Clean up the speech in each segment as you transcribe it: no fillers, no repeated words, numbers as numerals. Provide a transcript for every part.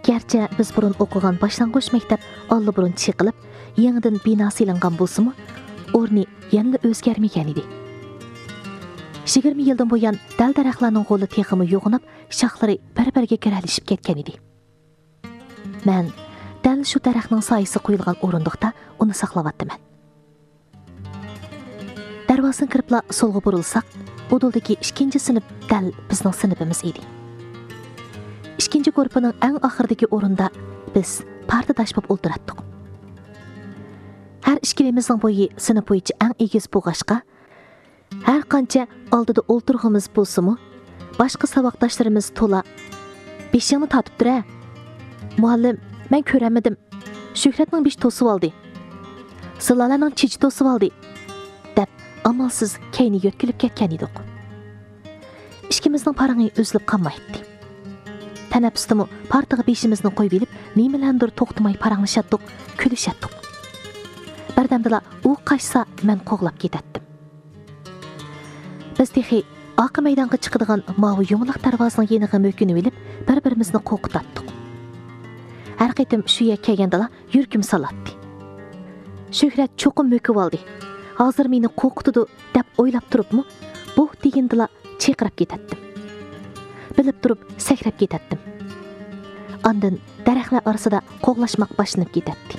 Gerçi biz burun okugan başlangıç mektep allı burun çıkılıp, yenidən bina silingan bolsunmu, orni yanıla özgermegen idi. 20 yıldan boyan dal daraxlarning qo'li teximi yo'g'inib, shoxlari bir-biriga kiralishib ketgan edi. Men dal shu daraxtning soyasi qo'yilgan o'rindiqda uni saqlayapman. Darvozadan kiribla solga burilsak, oduldagi 2-chi sinf dal bizning sinfimiz edi. 2-chi guruhning eng oxiridagi o'rinda biz partadosh bo'lib o'tiratdik. Har ikkilimizning bo'yi sinf bo'yicha eng egiz bo'lg'ashqa, har qancha oldida o'ltirg'imiz bo'lsa-mu, boshqa saboqdoshlarimiz to'la "Beshingni tatib tur-a. Muallim, men ko'ramadim. Shuhratning besh to'sib oldi. Silolaning chichi to'sib oldi." deb amalsiz kayni yo'tkilib ketgan edik. Ikkimizning parangi o'zilib qolmaydi. Tanaffusdami partaga beshimizni qo'yib olib, nimalandir to'xtamay paranglashatdik, kulishatdik. Birdamdala u qaçsa men qo'g'lab ketatdim. Biz texi oqa maydonga chiqadigan mavi yumaloq darvozaning yeniga mo'kinib olib, bir-birimizni qo'rqitatdik. Har qaytim shu yerga kelgandala yurkim salatdi. Shuhrat cho'qim mo'kib oldi. Hozir meni qo'rqitdi deb o'ylab turibmi, bu degandala chaqirib ketatdim. Bilib turib sakrab ketatdim. Ondan daraxtlar orasida qo'g'lashmoq boshlanib ketadi.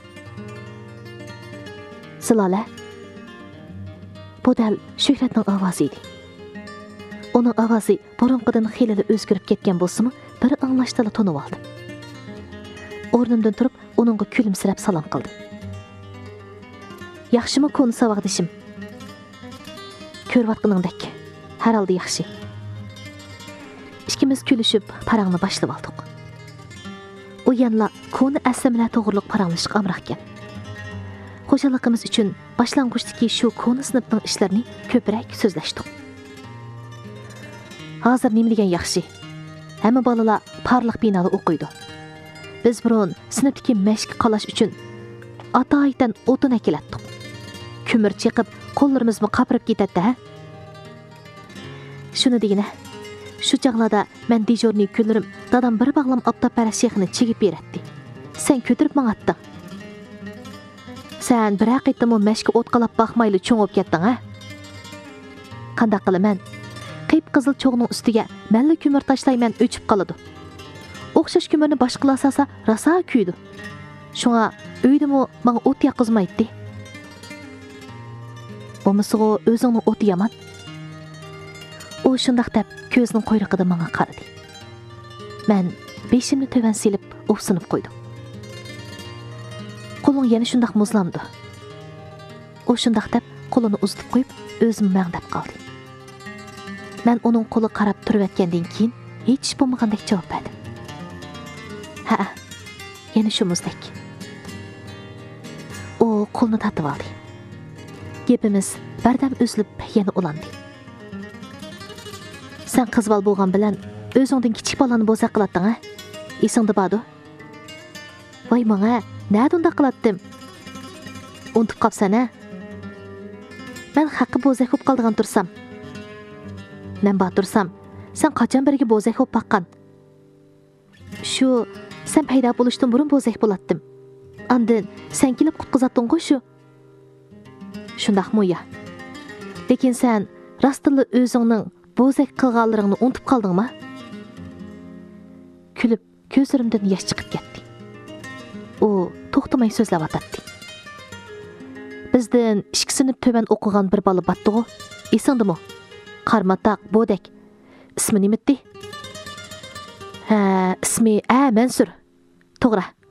Silola, bu dal Shuhratning ovozi edi. Uning ovozi burunqidan xilali o'zgarib ketgan bo'lsa-mu, bir anglashdala tonib oldim. O'rnimdan turib, uningga kulimsirab salom qildim. Yaxshimi konu saboqdishim? Ko'rvatqiningdek. Har holda yaxshi. Ikkimiz kulishib parangni boshlab oldik. U yanla konu aslamlar to'g'riliq paranglashib amraqkan. Xo'jaligimiz uchun boshlang'ichdagi shu konu sinfning ishlarini ko'proq so'zlashdik. Hozir nima degan yaxshi? Hamma bolalar parliq binoda o'qiydi. Biz burun sinfdagi mashq qalash uchun atoydan o'tin akilatdik. Ko'mir chiqib, qo'llarimizni qapirib ketadi, ha? Shuni degina. Shu chaqlarda men dijorning kunlarim dadam bir bog'lam obtapara shexini chigib beradi. Sen ko'tirib mang'atding. Sen bir aqitimi mashqqa o't qalab baxmayli cho'ngib ketding, ha? Qanday qilaman? Qiyp qizil cho'g'ning ustiga malla ko'mir tashlayman o'chib qoladi. O'xshash ko'mirni boshqalar sasa rosa kuydi. Shunga uydimi menga o't yoqizmaydi. Bo'lmasa o'zingning o'ti yomon. U shundoq deb ko'zining qo'yrig'ida menga qaradi. Men beshimni to'van silib o'psinib qo'ydim. Qo'ling yana shundoq muzlamdi. U shundoq deb qo'lini uzatib qo'yib, o'zim mangdab qoldi. Men uning qo'li qarab turib etgandan keyin hech bo'lmagandek javob berdim. Ha, yana shu muzdek. U qo'lni tatib oldi. Gapimiz bardam uzilib yana ulandi. Sen qizbal bo'lgan bilan o'zingdan kichik bolani bo'zaq qilatding, ha? Esingda bordi? Voy menga, nada unda qilatdim? Unutib qopsan-a? Men haqqi bo'zaq bo'lib qoldigan tursam. Men tursam, sen qachon birga bo'zaq bo'lib baqqan? Shu, sen paydo bo'lishdan burun bo'zaq bo'latdim. Andin sen kelib qutqizatding-ku shu. Shundaqmi ya? Lekin sen rostilla o'zingning bo'zaq qilganlaringni unutib qoldingmi? Kulib, ko'zlarimdan yosh chiqib ketdi. U to'xtamay so'zlab o'tadi. Bizdan ikki sinf to'ban o'qigan bir bola batdi-ku. Esingdimi? Qarmataq, bo'dak. Ismi nima edi? Ha, ismi Mansur. To'g'ri.